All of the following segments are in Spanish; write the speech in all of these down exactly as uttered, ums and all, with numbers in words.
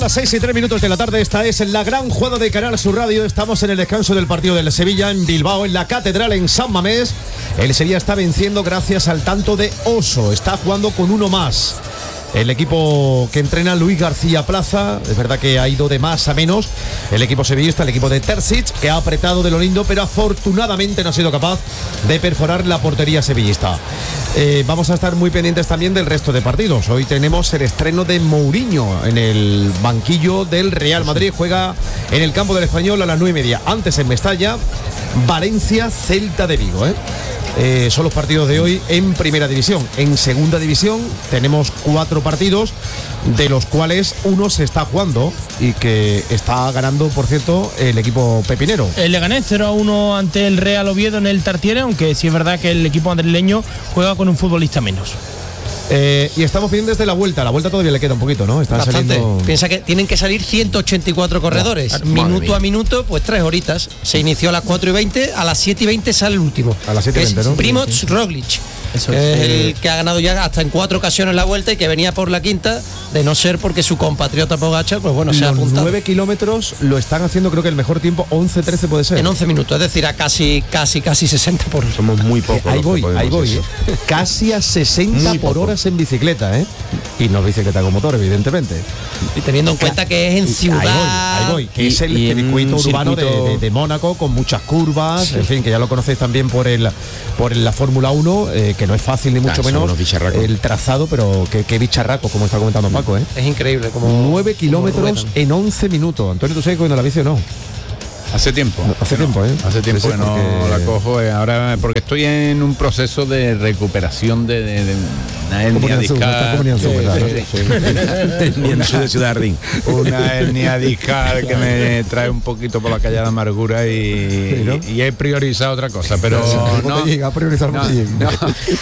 Las seis y tres minutos de la tarde, esta es la gran jugada de Canal Sur Radio. Estamos en el descanso del partido del Sevilla en Bilbao, en la Catedral, en San Mamés. El Sevilla está venciendo gracias al tanto de Oso. Está jugando con uno más. El equipo que entrena Luis García Plaza, es verdad que ha ido de más a menos. El equipo sevillista, el equipo de Terzic, que ha apretado de lo lindo, pero afortunadamente no ha sido capaz de perforar la portería sevillista. Eh, vamos a estar muy pendientes también del resto de partidos. Hoy tenemos el estreno de Mourinho en el banquillo del Real Madrid. Juega en el campo del Español a las nueve y media. Antes en Mestalla, Valencia, Celta de Vigo, ¿eh? Eh, son los partidos de hoy en primera división. En segunda división tenemos cuatro partidos, de los cuales uno se está jugando y que está ganando, por cierto, el equipo pepinero. El Leganés cero a uno ante el Real Oviedo en el Tartiere, aunque sí es verdad que el equipo madrileño juega con un futbolista menos. Eh, y estamos pendientes de la vuelta. La vuelta todavía le queda un poquito, ¿no? Están Bastante. Saliendo... Piensa que tienen que salir ciento ochenta y cuatro corredores. Oh, minuto a minuto, pues tres horitas. Se inició a las cuatro y veinte, a las siete y veinte sale el último. A las siete y veinte, ¿no? Primoz Roglic. Eso que es. es el que ha ganado ya hasta en cuatro ocasiones la vuelta y que venía por la quinta, de no ser porque su compatriota Pogačar, pues bueno, se ha Los apuntado. nueve kilómetros lo están haciendo, creo que el mejor tiempo, once trece puede ser. En once minutos, es decir, a casi, casi, casi sesenta por hora. Somos muy pocos. Ahí los que voy, podemos ahí voy. eso. ¿eh? Casi a sesenta Muy por poco. horas en bicicleta, ¿eh? Y no bicicleta con motor, evidentemente. Y teniendo en cuenta que es en ciudad. Ahí voy, ahí voy, que Y- es el y en circuito un urbano de, circuito- de- de Mónaco, con muchas curvas, en fin, que ya lo conocéis también por el por la Fórmula uno, eh, que no es fácil ni mucho son menos unos bicharracos. el trazado, pero qué, qué bicharraco, como está comentando Paco, ¿eh? Es increíble. Como nueve kilómetros ruedan. en once minutos. Antonio, ¿tú sabes cogiendo la bici o no? Hace tiempo. Hace que no. tiempo, ¿eh? Hace tiempo Sí, sí, que no porque- la cojo. eh, Ahora, porque estoy en un proceso de recuperación de, de, de una hernia Como Nianzú, está como discal. Nianzú, Sí, ¿verdad? sí, sí. Ni en su de Ciudad Ardín. Una hernia discal que me trae un poquito por la calle de amargura y, Sí, ¿no? y, y he priorizado otra cosa, pero El no, botellín, a priorizar el no, botellín. no,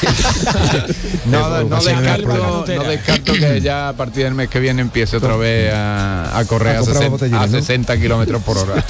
no, no, no Ocasiones de descarto, problema. no descarto que ya a partir del mes que viene empiece otra vez a, a correr A a, comprar sesenta, botellines, a ¿no? sesenta kilómetros por hora.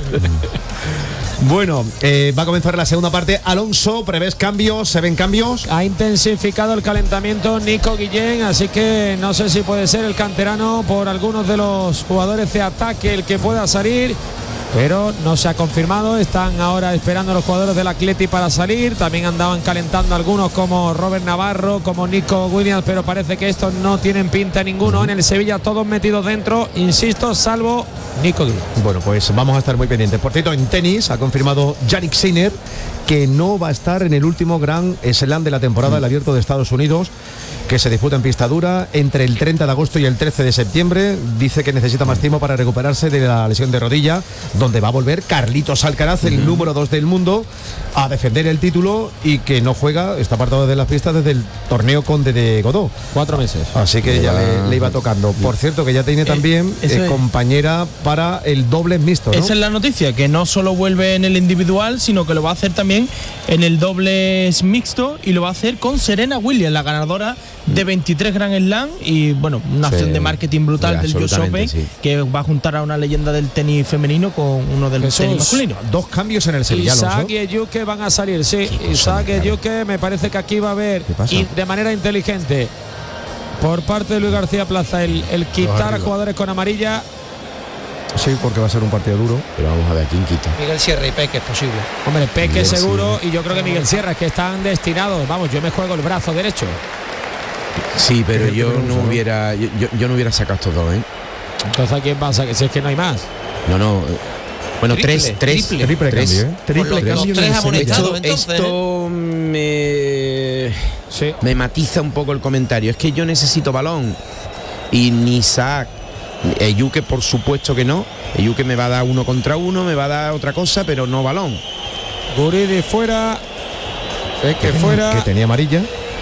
Bueno, eh, va a comenzar la segunda parte. Alonso, ¿prevés cambios? ¿Se ven cambios? Ha intensificado el calentamiento Nico Guillén, así que no sé si puede ser el canterano por algunos de los jugadores de ataque el que pueda salir, pero no se ha confirmado. Están ahora esperando los jugadores del Atleti para salir. También andaban calentando algunos como Robert Navarro, como Nico Williams, pero parece que estos no tienen pinta ninguno. En el Sevilla todos metidos dentro, insisto, salvo Nico Guillén. Bueno, pues vamos a estar muy pendientes. Por cierto, en tenis ha confirmado Jannik Sinner que no va a estar en el último Grand Slam de la temporada del Abierto de Estados Unidos, que se disputa en pista dura entre el treinta de agosto y el trece de septiembre. Dice que necesita más tiempo para recuperarse de la lesión de rodilla, donde va a volver Carlitos Alcaraz, el número dos del mundo, a defender el título, y que no juega, está apartado de las pistas desde el torneo Conde de Godó. Cuatro meses. Así que ya le, le iba tocando. Por cierto, que ya tiene también eso eh, es. compañera para el doble mixto, ¿no? Esa es la noticia, que no solo vuelve en el individual, sino que lo va a hacer también en el dobles mixto, y lo va a hacer con Serena Williams, la ganadora de veintitrés Grand Slam, y bueno, una Sí, acción de marketing brutal del U S Open, absolutamente, sí. que va a juntar a una leyenda del tenis femenino con uno del Jesús, tenis masculino. dos cambios en el Sevilla, Isaac Alonso. y Eyuke van a salir, sí. Isaac y Eyuke, me parece que aquí va a haber, ¿Qué pasa? y de manera inteligente, por parte de Luis García Plaza, el, el quitar a jugadores con amarilla. Sí, porque va a ser un partido duro. Pero vamos a ver quién quita. Miguel Sierra y Peque es posible. Hombre, Peque Miguel seguro, y yo creo que Miguel Sierra, es que están destinados. Vamos, yo me juego el brazo derecho. Sí, pero yo Pero no uso, ¿no? hubiera, yo, yo- yo no hubiera sacado estos dos, ¿eh? Entonces, ¿a quién vas a sacar? Si es que no hay más. No, no. Bueno, Triple, tres, tres, triple. Triple tres. cambio, ¿eh? Triple los- los cambio en tres el Sevilla. amonestados. Esto, entonces, esto me, Sí. me matiza un poco el comentario. Es que yo necesito balón. Y ni Isaac, Eyuke por supuesto que no. Eyuke me va a dar uno contra uno, me va a dar otra cosa, pero no balón. Guridi fuera. Peque fuera. Que tenía amarilla.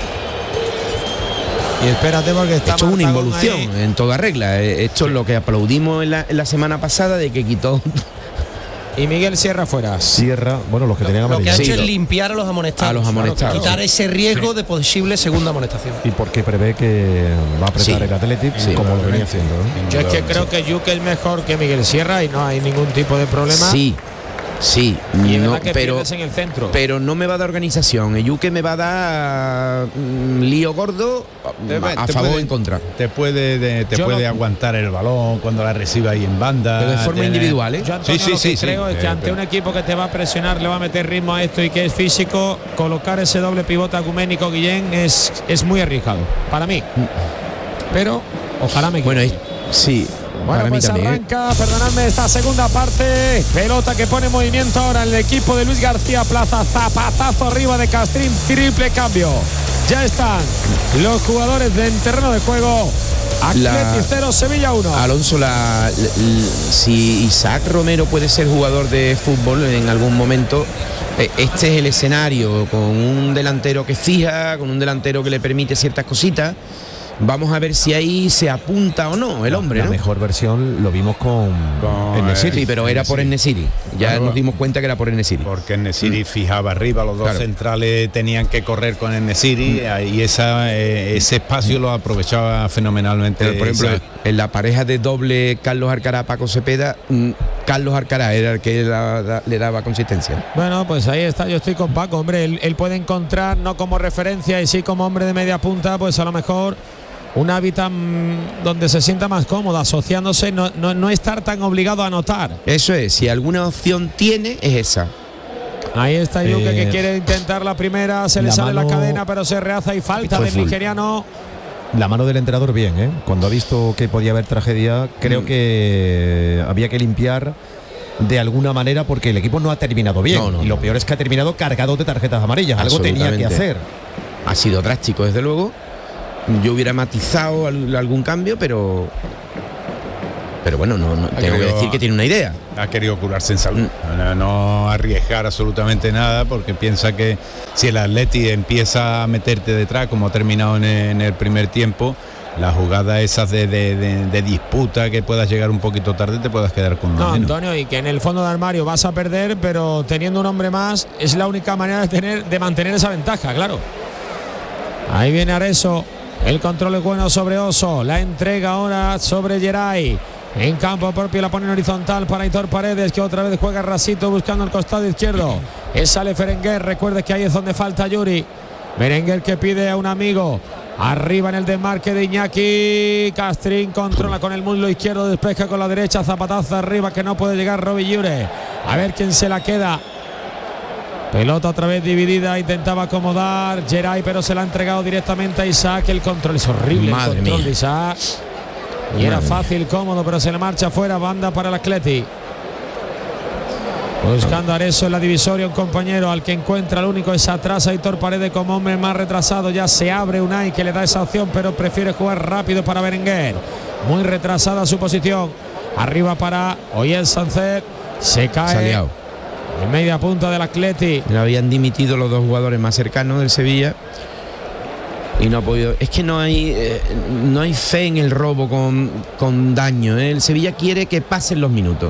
Y espérate porque está Esto es una Marta Gómez involución ahí. en toda regla. Eh, Esto es lo que aplaudimos en la, en la semana pasada, de que quitó. Y Miguel Sierra fuera. Sierra, bueno, los que tenían Lo que ha amarilla. Sí, hecho lo- es limpiar a los amonestados. A los amonestados, Quitar sí. ese riesgo de posible segunda amonestación. Y porque prevé que va a apretar Sí. el Athletic, Sí. como lo venía haciendo, ¿no? Yo es que creo que Yuke es mejor que Miguel Sierra y no hay ningún tipo de problema. Sí, Sí, Y es no, verdad que pero, pierdes en el centro. pero no me va a dar organización. Eyuke me va a dar mm, lío gordo Te- a te favor puede- o en contra. Te puede, de- te Yo puede lo- aguantar el balón cuando la reciba ahí en banda. Pero de forma tiene- individual, ¿eh? Yo, Antonio, Sí, sí, lo que sí, sí. creo es que Eh, ante pero- un equipo que te va a presionar, le va a meter ritmo a esto y que es físico, colocar ese doble pivote Aguménico Guillén es, es muy arriesgado para mí. Pero ojalá me Bueno, equivoque. es- sí, Bueno, para mí pues también. ¿eh? arranca, perdonadme, esta segunda parte. Pelota que pone en movimiento ahora el equipo de Luis García Plaza. Zapatazo arriba de Castrín, triple cambio. Ya están los jugadores en terreno de juego. La- Atleti cero, Sevilla uno. Alonso, la, la- la- si Isaac Romero puede ser jugador de fútbol en algún momento, eh, este es el escenario, con un delantero que fija, con un delantero que le permite ciertas cositas. Vamos a ver si ahí se apunta o no el hombre, La ¿no? mejor versión lo vimos con, Con, En-Nesyri. Sí, pero era por En-Nesyri. En-Nesyri. Ya Claro. nos dimos cuenta que era por En-Nesyri. Porque En-Nesyri fijaba arriba, los dos Claro. centrales tenían que correr con En-Nesyri y esa, eh, ese espacio lo aprovechaba fenomenalmente. Pero, por ejemplo, Isaac. en la pareja de doble Carlos Alcaraz, Paco Cepeda, mm, Carlos Alcaraz era el que la- la- le daba consistencia. Bueno, pues ahí está, yo estoy con Paco, hombre, él, él puede encontrar, no como referencia y sí como hombre de media punta, pues a lo mejor un hábitat mm, donde se sienta más cómodo, asociándose, no, no, no estar tan obligado a anotar. Eso es, si alguna opción tiene, es esa. Ahí está Yuke Eh, que quiere intentar la primera, se le la sale la mano- cadena, pero se rehaza y falta Fue del full. nigeriano. La mano del entrenador bien, ¿eh? Cuando ha visto que podía haber tragedia, creo Mm. que había que limpiar de alguna manera porque el equipo no ha terminado bien. No, no, y lo no. peor es que ha terminado cargado de tarjetas amarillas. Algo tenía que Absolutamente. hacer. Ha sido drástico, desde luego. Yo hubiera matizado al- algún cambio, pero. Pero bueno, no, no- tengo que querido- decir que tiene una idea. Ha querido curarse en salud, Mm. no, no arriesgar absolutamente nada porque piensa que si el Atleti empieza a meterte detrás como ha terminado en el, en el primer tiempo, las jugadas esas de, de- de- de disputa que puedas llegar un poquito tarde te puedas quedar con No, uno menos. Antonio, y que en el fondo de armario vas a perder, pero teniendo un hombre más es la única manera de tener de mantener esa ventaja, claro. Ahí viene Areso, el control es bueno sobre Oso, la entrega ahora sobre Geray. En campo propio la pone en horizontal para Aitor Paredes, que otra vez juega rasito buscando el costado izquierdo. Es sale Berenguer, recuerde que ahí es donde falta Yuri. Berenguer que pide a un amigo. Arriba en el desmarque de Iñaki. Castrín controla con el muslo izquierdo, despeja con la derecha, zapatazo arriba que no puede llegar Robi Yure. A ver quién se la queda. Pelota otra vez dividida, intentaba acomodar Geray, pero se la ha entregado directamente a Isaac. El control es horrible, Madre el control mía. de Isaac. Y era Madre fácil, cómodo, pero se le marcha fuera, banda para el Atleti. Buscando a Areso en la divisoria, un compañero al que encuentra, el único es atrás, Aitor Paredes como hombre más retrasado, ya se abre Unai que le da esa opción, pero prefiere jugar rápido para Berenguer. Muy retrasada su posición. Arriba para Oyel Sancet, se cae Saliao. en media punta del Atleti. Le habían dimitido los dos jugadores más cercanos del Sevilla y no ha podido. Es que no hay eh, no hay fe en el robo con, con daño, ¿eh? El Sevilla quiere que pasen los minutos.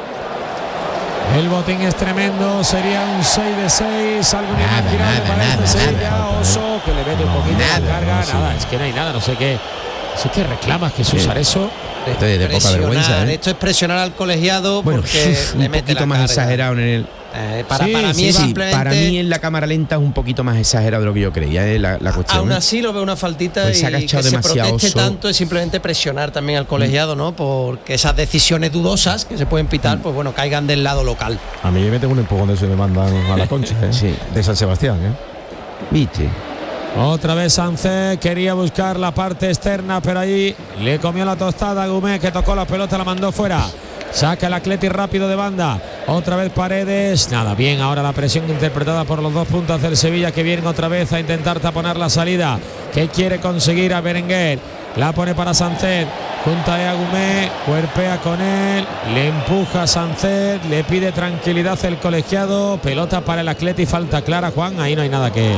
El botín es tremendo, sería un seis de seis, algo Nada, inimaginable nada, para nada, este Sevilla. nada. Oso que le mete un poquito nada, la carga, no, sí. nada, es que no hay nada, no sé qué. Sí que reclamas Jesús Sí. Areso. Esto es de poca Presionar, vergüenza, ¿eh? Esto es presionar al colegiado Bueno, porque le un mete poquito la más carga. exagerado en el. Eh, para, Sí, para mí sí, es sí, simplemente. Para mí en la cámara lenta es un poquito más exagerado de lo que yo creía, ¿eh? la, la cuestión. Aún así lo veo una faltita Pues se ha y agachado que se demasiado proteste Oso. tanto es simplemente presionar también al colegiado, ¿no? Porque esas decisiones dudosas que se pueden pitar, pues bueno, caigan del lado local. A mí me meten un empujón de eso y me mandan a la concha, ¿eh? Sí. De San Sebastián, ¿eh? ¿Viste? Otra vez Sánchez quería buscar la parte externa, pero ahí le comió la tostada a Gómez, que tocó la pelota, la mandó fuera. Saca el Atleti rápido de banda. Otra vez Paredes. Nada, bien ahora la presión interpretada por los dos puntas del Sevilla, que vienen otra vez a intentar taponar la salida. Que quiere conseguir a Berenguer. La pone para Sánchez. Junta a Agumé, cuerpea con él, le empuja a Sánchez, le pide tranquilidad el colegiado. Pelota para el Atleti, falta clara, Juan. Ahí no hay nada que.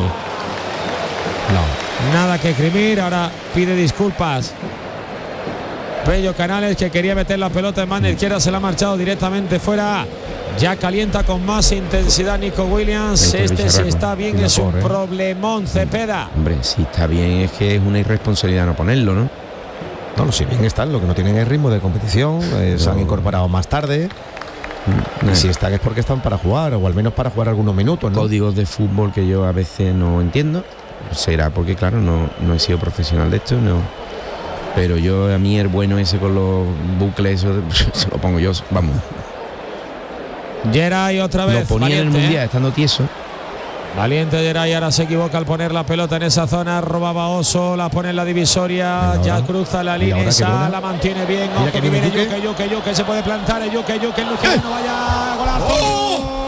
No. Nada que escribir. Ahora pide disculpas Pello Canales, que quería meter la pelota en mano izquierda, se la ha marchado directamente fuera. Ya calienta con más intensidad Nico Williams. Ahí está el Este si bicharraco. está bien Y es un mejor, ¿eh? problemón, Cepeda. Hombre, si está bien, es que es una irresponsabilidad no ponerlo, ¿no? No, no, si bien están, lo que no tienen es ritmo de competición, eh, se han incorporado más tarde. Y si están es porque están para jugar, o al menos para jugar algunos minutos, ¿no? Códigos de fútbol que yo a veces no entiendo. Será porque, claro, no, no he sido profesional de esto, no. Pero yo, a mí, el bueno ese con los bucles, eso se lo pongo yo, vamos. Geray otra vez. Lo ponía valiente, en el mundial, ¿eh? estando tieso. Valiente Geray, ahora se equivoca al poner la pelota en esa zona, robaba Oso, la pone en la divisoria, Venga, ya ahora. cruza la Mira, línea ahora que esa, buena. la mantiene bien, Mira ojo que que viene viene Yuque. Yuque, Yuque, Yuque, se puede plantar, el Yuque, Yuque, el Yuque, no vaya, golazo.